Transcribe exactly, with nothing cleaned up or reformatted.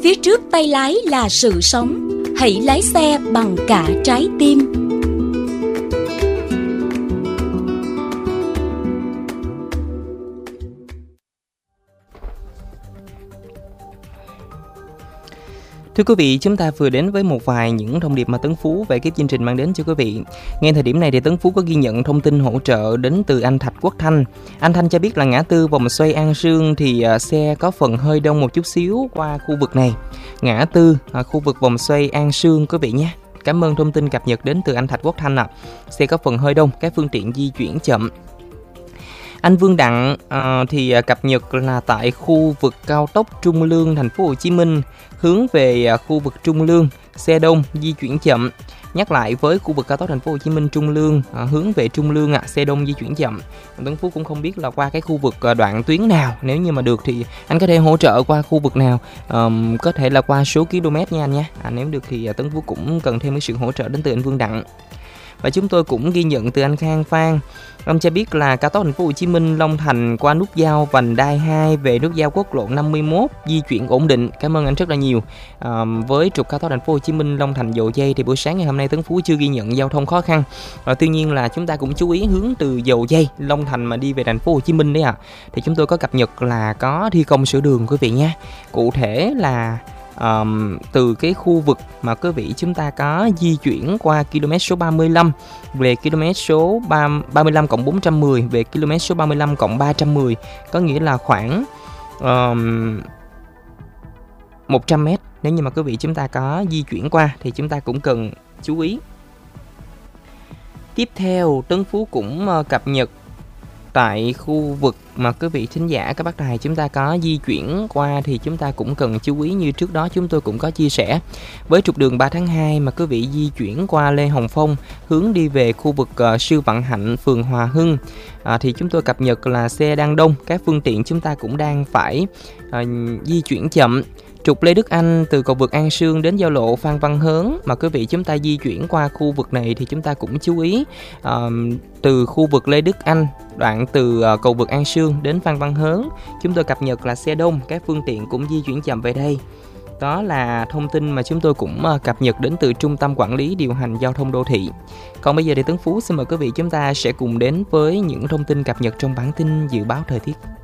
phía trước tay lái là sự sống. Hãy lái xe bằng cả trái tim. Thưa quý vị, chúng ta vừa đến với một vài những thông điệp mà Tấn Phú về cái chương trình mang đến cho quý vị. Ngay thời điểm này thì Tấn Phú có ghi nhận thông tin hỗ trợ đến từ anh Thạch Quốc Thanh. Anh Thanh cho biết là ngã tư vòng xoay An Sương thì uh, xe có phần hơi đông một chút xíu qua khu vực này. Ngã tư uh, khu vực vòng xoay An Sương quý vị nhé. Cảm ơn thông tin cập nhật đến từ anh Thạch Quốc Thanh ạ. À. Xe có phần hơi đông, các phương tiện di chuyển chậm. Anh Vương Đặng uh, thì uh, cập nhật là tại khu vực cao tốc Trung Lương thành phố Hồ Chí Minh hướng về uh, khu vực Trung Lương, xe đông di chuyển chậm. Nhắc lại với khu vực cao tốc thành phố Hồ Chí Minh Trung Lương uh, hướng về Trung Lương ạ, à, xe đông di chuyển chậm. Tấn Phú cũng không biết là qua cái khu vực uh, đoạn tuyến nào, nếu như mà được thì anh có thể hỗ trợ qua khu vực nào, um, có thể là qua số km nha anh nha. À, nếu được thì uh, Tấn Phú cũng cần thêm cái sự hỗ trợ đến từ anh Vương Đặng. Và chúng tôi cũng ghi nhận từ anh Khang Phan. Ông cho biết là cao tốc thành phố Hồ Chí Minh Long Thành qua nút giao vành đai hai về nút giao quốc lộ năm mươi mốt di chuyển ổn định. Cảm ơn anh rất là nhiều. À, với trục cao tốc thành phố Hồ Chí Minh Long Thành Dầu Giây thì buổi sáng ngày hôm nay Tấn Phú chưa ghi nhận giao thông khó khăn. À, tuy nhiên là chúng ta cũng chú ý hướng từ Dầu Giây Long Thành mà đi về thành phố Hồ Chí Minh đấy ạ. À. Thì chúng tôi có cập nhật là có thi công sửa đường quý vị nha. Cụ thể là Um, từ cái khu vực mà quý vị chúng ta có di chuyển qua km số ba mươi lăm về km số ba mươi lăm cộng bốn trăm mười về km số ba mươi lăm cộng ba trăm mười, có nghĩa là khoảng um, một trăm mét. Nếu như mà quý vị chúng ta có di chuyển qua thì chúng ta cũng cần chú ý. Tiếp theo Tấn Phú cũng uh, cập nhật tại khu vực mà quý vị thính giả các bác đài chúng ta có di chuyển qua thì chúng ta cũng cần chú ý, như trước đó chúng tôi cũng có chia sẻ với trục đường ba tháng hai mà quý vị di chuyển qua Lê Hồng Phong hướng đi về khu vực uh, Sư Vạn Hạnh, phường Hòa Hưng, à, thì chúng tôi cập nhật là xe đang đông, các phương tiện chúng ta cũng đang phải uh, di chuyển chậm. Trục Lê Đức Anh từ cầu vượt An Sương đến giao lộ Phan Văn Hớn mà quý vị chúng ta di chuyển qua khu vực này thì chúng ta cũng chú ý, uh, từ khu vực Lê Đức Anh đoạn từ uh, cầu vượt An Sương đến Phan Văn Hớn chúng tôi cập nhật là xe đông, các phương tiện cũng di chuyển chậm về đây. Đó là thông tin mà chúng tôi cũng uh, cập nhật đến từ Trung tâm Quản lý Điều hành Giao thông Đô thị. Còn bây giờ thì Tấn Phú xin mời quý vị chúng ta sẽ cùng đến với những thông tin cập nhật trong bản tin dự báo thời tiết.